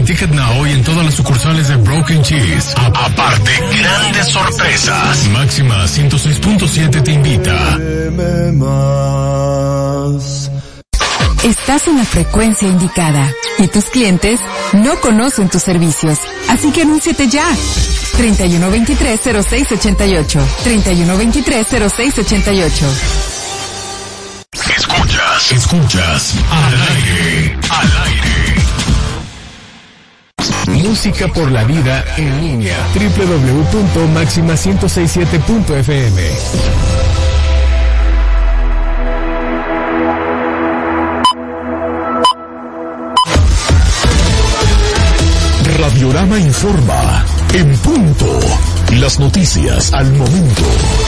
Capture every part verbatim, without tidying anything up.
Ticket Now y en todas las sucursales de Broken Cheese. A- aparte, grandes sorpresas. Máxima ciento seis punto siete te invita. Estás en la frecuencia indicada y tus clientes no conocen tus servicios, así que anúnciate ya. treinta y uno veintitrés cero seis ochenta y ocho. treinta y uno veintitrés cero seis ochenta y ocho. Escuchas, escuchas, al aire, al aire. Música por la vida en línea. doble u doble u doble u punto máxima ciento sesenta y siete punto efe eme. Radiorama informa. En punto. Las noticias al momento.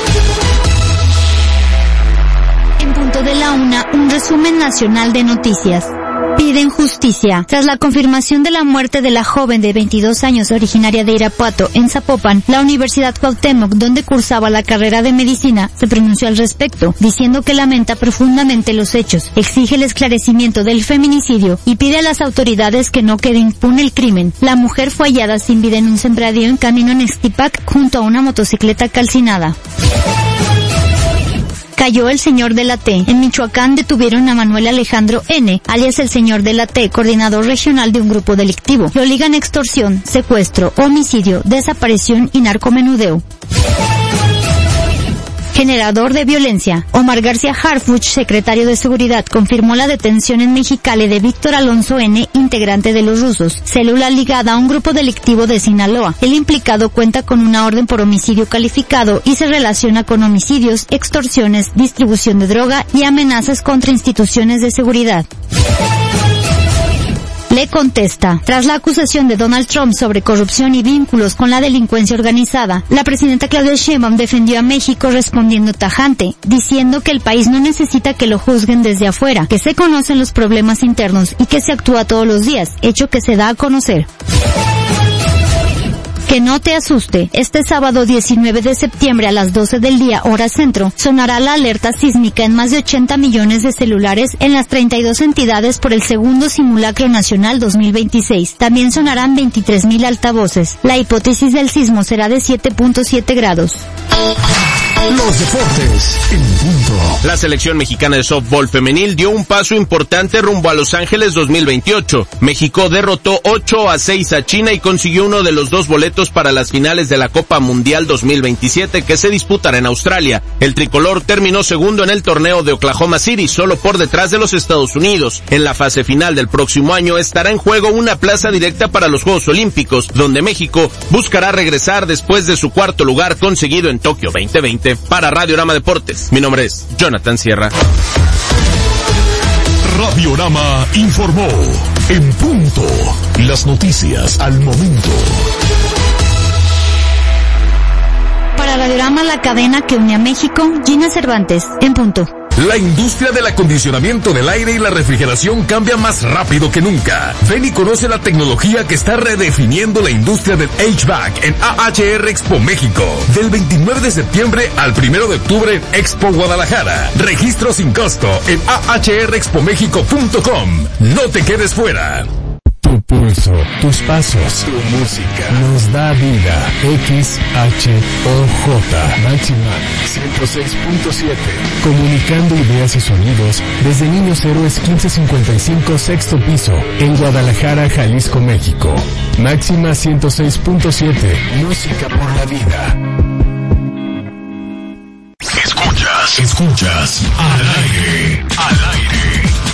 En punto de la una, un resumen nacional de noticias. Piden justicia. Tras la confirmación de la muerte de la joven de veintidós años originaria de Irapuato, en Zapopan, la Universidad Cuauhtémoc, donde cursaba la carrera de medicina, se pronunció al respecto, diciendo que lamenta profundamente los hechos, exige el esclarecimiento del feminicidio y pide a las autoridades que no quede impune el crimen. La mujer fue hallada sin vida en un sembradío en camino en Ixtipac junto a una motocicleta calcinada. Cayó el señor de la T. En Michoacán detuvieron a Manuel Alejandro N., alias el señor de la T., coordinador regional de un grupo delictivo. Lo ligan extorsión, secuestro, homicidio, desaparición y narcomenudeo. Generador de violencia. Omar García Harfuch, secretario de Seguridad, confirmó la detención en Mexicali de Víctor Alonso N., integrante de los Rusos, célula ligada a un grupo delictivo de Sinaloa. El implicado cuenta con una orden por homicidio calificado y se relaciona con homicidios, extorsiones, distribución de droga y amenazas contra instituciones de seguridad. Le contesta. Tras la acusación de Donald Trump sobre corrupción y vínculos con la delincuencia organizada, la presidenta Claudia Sheinbaum defendió a México respondiendo tajante, diciendo que el país no necesita que lo juzguen desde afuera, que se conocen los problemas internos y que se actúa todos los días, hecho que se da a conocer. Que no te asuste, este sábado diecinueve de septiembre a las doce del día, hora centro, sonará la alerta sísmica en más de ochenta millones de celulares en las treinta y dos entidades por el segundo simulacro nacional dos mil veintiséis. También sonarán veintitrés mil altavoces. La hipótesis del sismo será de siete punto siete grados. Los deportes en punto. La selección mexicana de softball femenil dio un paso importante rumbo a Los Ángeles dos mil veintiocho. México derrotó ocho a seis a China y consiguió uno de los dos boletos para las finales de la Copa Mundial dos mil veintisiete que se disputará en Australia. El tricolor terminó segundo en el torneo de Oklahoma City, solo por detrás de los Estados Unidos. En la fase final del próximo año estará en juego una plaza directa para los Juegos Olímpicos, donde México buscará regresar después de su cuarto lugar conseguido en Tokio veinte veinte. Para Radiorama Deportes, mi nombre es Jonathan Sierra. Radiorama informó. En punto. Las noticias al momento. Para Radiorama, la cadena que une a México, Gina Cervantes, en punto. La industria del acondicionamiento del aire y la refrigeración cambia más rápido que nunca. Ven y conoce la tecnología que está redefiniendo la industria del H V A C en A H R Expo México. Del veintinueve de septiembre al primero de octubre en Expo Guadalajara. Registro sin costo en a h r expo mexico punto com. No te quedes fuera. Tu pulso, tus pasos, tu música nos da vida. X H O J Máxima ciento seis punto siete. Comunicando ideas y sonidos desde Niños Héroes quince cincuenta y cinco, sexto piso, en Guadalajara, Jalisco, México. Máxima ciento seis punto siete. Música por la vida. Escuchas, escuchas al aire, al aire.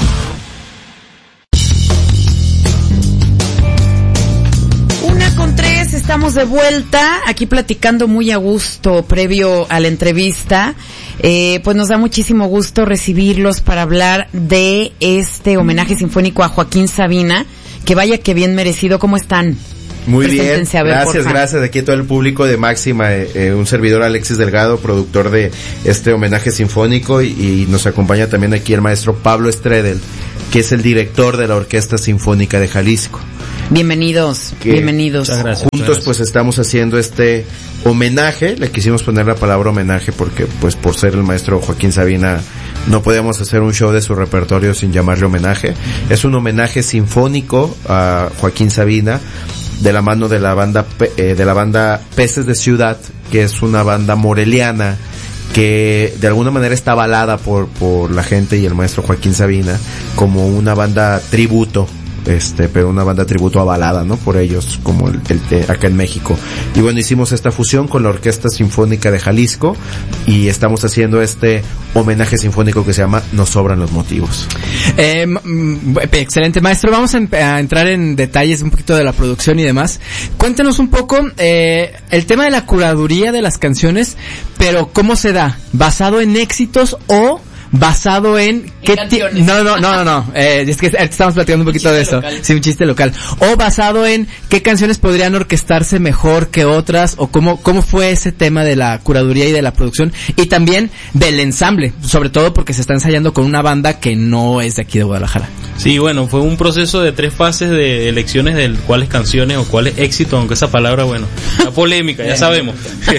Con tres, estamos de vuelta aquí platicando muy a gusto previo a la entrevista. Eh, pues nos da muchísimo gusto recibirlos para hablar de este homenaje sinfónico a Joaquín Sabina, que vaya que bien merecido. ¿Cómo están? Muy bien, ver, gracias, gracias. Aquí a todo el público de Máxima, eh, eh, un servidor Alexis Delgado, productor de este homenaje sinfónico, y, y nos acompaña también aquí el maestro Pablo Stredel, que es el director de la Orquesta Sinfónica de Jalisco. Bienvenidos, que bienvenidos. Muchas gracias. Juntos muchas gracias. Pues estamos haciendo este homenaje, le quisimos poner la palabra homenaje porque pues por ser el maestro Joaquín Sabina no podíamos hacer un show de su repertorio sin llamarle homenaje. Es un homenaje sinfónico a Joaquín Sabina, de la mano de la banda eh, de la banda Peces de Ciudad, que es una banda moreliana que de alguna manera está avalada por por la gente y el maestro Joaquín Sabina como una banda tributo, este, pero una banda tributo avalada, ¿no? Por ellos, como el, el, el acá en México. Y bueno, hicimos esta fusión con la Orquesta Sinfónica de Jalisco y estamos haciendo este homenaje sinfónico que se llama Nos sobran los motivos. Eh, excelente, maestro. Vamos a, a entrar en detalles un poquito de la producción y demás. Cuéntenos un poco eh, el tema de la curaduría de las canciones, pero ¿cómo se da? ¿Basado en éxitos o basado en qué ti- no no no no no eh, es que estamos platicando un poquito de eso local. Sí, un chiste local, o basado en qué canciones podrían orquestarse mejor que otras, o cómo cómo fue ese tema de la curaduría y de la producción y también del ensamble, sobre todo porque se está ensayando con una banda que no es de aquí de Guadalajara. Sí, bueno, fue un proceso de tres fases de elecciones de cuáles canciones o cuáles éxitos, aunque esa palabra, bueno, la polémica, ya sabemos.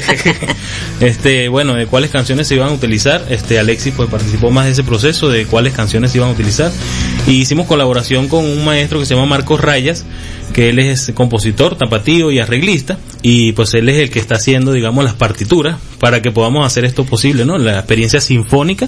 este, bueno, de cuáles canciones se iban a utilizar. Este, Alexis pues participó más de ese proceso de cuáles canciones se iban a utilizar, y hicimos colaboración con un maestro que se llama Marcos Rayas, que él es compositor, tapatío y arreglista, y pues él es el que está haciendo, digamos, las partituras para que podamos hacer esto posible, ¿no? La experiencia sinfónica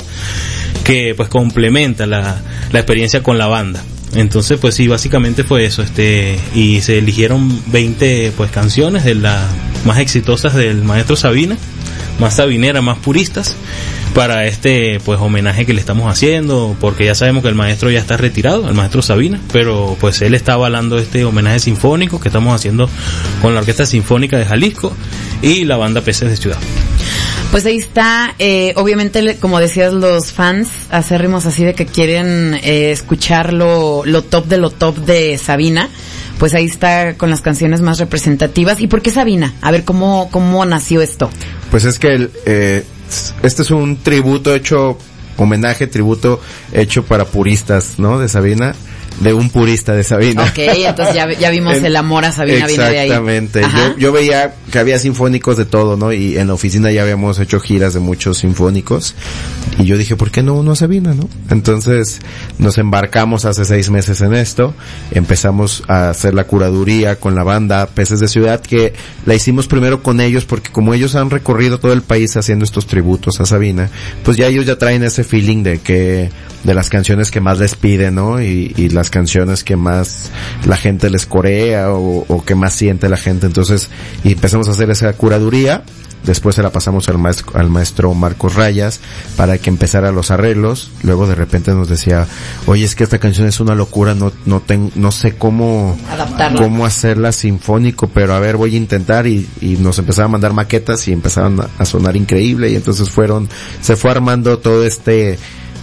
que pues complementa la, la experiencia con la banda. Entonces pues sí, básicamente fue eso, este, y se eligieron veinte pues canciones de las más exitosas del maestro Sabina, más sabineras, más puristas, para este pues homenaje que le estamos haciendo, porque ya sabemos que el maestro ya está retirado, el maestro Sabina, pero pues él está avalando este homenaje sinfónico que estamos haciendo con la Orquesta Sinfónica de Jalisco y la banda Peces de Ciudad. Pues ahí está, eh, obviamente, como decías, los fans acérrimos así de que quieren eh, escuchar lo, lo top de lo top de Sabina, pues ahí está con las canciones más representativas. ¿Y por qué Sabina? A ver, ¿cómo cómo nació esto? Pues es que el, eh, este es un tributo hecho, homenaje, tributo hecho para puristas, ¿no? De Sabina. De un purista de Sabina. Ok, entonces ya, ya vimos el amor a Sabina viene de ahí. Exactamente. Yo, yo veía que había sinfónicos de todo, ¿no? Y en la oficina ya habíamos hecho giras de muchos sinfónicos. Y yo dije, ¿por qué no uno a Sabina, no? Entonces nos embarcamos hace seis meses en esto. Empezamos a hacer la curaduría con la banda Peces de Ciudad, que la hicimos primero con ellos porque como ellos han recorrido todo el país haciendo estos tributos a Sabina, pues ya ellos ya traen ese feeling de que, de las canciones que más les piden, ¿no? Y, y las canciones que más la gente les corea o, o que más siente la gente. Entonces, y empezamos a hacer esa curaduría. Después se la pasamos al maestro, al maestro Marcos Rayas para que empezara los arreglos. Luego de repente nos decía, oye, es que esta canción es una locura, no, no ten, no sé cómo, adaptarla, cómo hacerla sinfónico, pero a ver, voy a intentar, y, y nos empezaba a mandar maquetas y empezaban a, a sonar increíble, y entonces fueron, se fue armando todo este,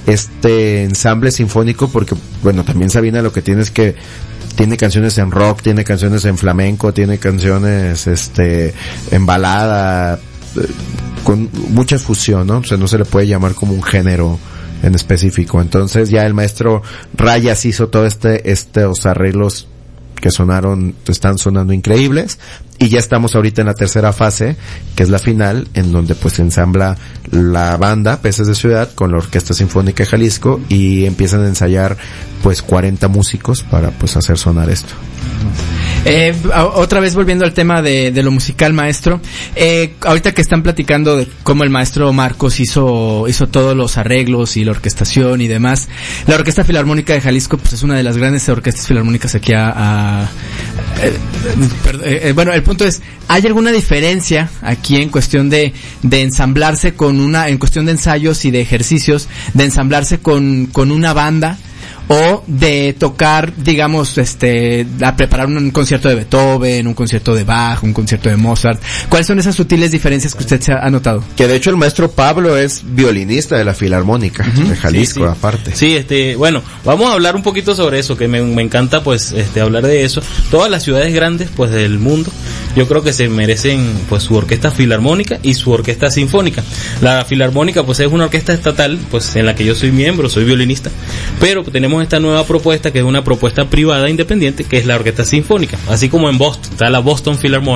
este ensamble sinfónico, porque bueno, también Sabina lo que tiene es que tiene canciones en rock, tiene canciones en flamenco, tiene canciones este en balada, con mucha fusión, ¿no? O sea, no se le puede llamar como un género en específico. Entonces ya el maestro Rayas hizo todo este estos arreglos que sonaron, están sonando increíbles, y ya estamos ahorita en la tercera fase, que es la final, en donde pues se ensambla la banda Peces de Ciudad con la Orquesta Sinfónica de Jalisco y empiezan a ensayar pues cuarenta músicos para pues hacer sonar esto. Eh, otra vez volviendo al tema de, de lo musical, maestro, eh, ahorita que están platicando de cómo el maestro Marcos hizo hizo todos los arreglos y la orquestación y demás, la Orquesta Filarmónica de Jalisco pues es una de las grandes orquestas filarmónicas aquí a, a eh, eh, eh, bueno, el punto es, ¿hay alguna diferencia aquí en cuestión de de ensamblarse con una, en cuestión de ensayos y de ejercicios, de ensamblarse con con una banda, o de tocar, digamos, este, a preparar un concierto de Beethoven, un concierto de Bach, un concierto de Mozart? ¿Cuáles son esas sutiles diferencias que usted se ha notado? Que de hecho el maestro Pablo es violinista de la Filarmónica uh-huh. de Jalisco, sí, sí. aparte. Sí, este, bueno, vamos a hablar un poquito sobre eso, que me, me encanta, pues, este, hablar de eso. Todas las ciudades grandes, pues, del mundo, yo creo que se merecen, pues, su orquesta filarmónica y su orquesta sinfónica. La Filarmónica, pues, es una orquesta estatal, pues, en la que yo soy miembro, soy violinista, pero tenemos esta nueva propuesta que es una propuesta privada independiente, que es la Orquesta Sinfónica, así como en Boston está la Boston Philharmonic,